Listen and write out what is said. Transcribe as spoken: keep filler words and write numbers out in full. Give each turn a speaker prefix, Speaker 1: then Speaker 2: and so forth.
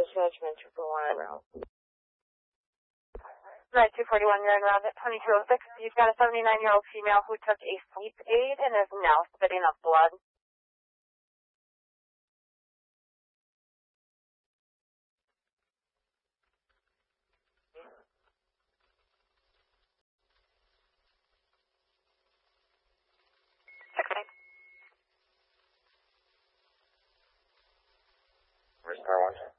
Speaker 1: Judgment, triple one around.
Speaker 2: Right, two forty-one, you're in round at twenty-two oh six. You've got a seventy-nine-year-old female who took a sleep aid and is now spitting up blood.
Speaker 1: Where's car one?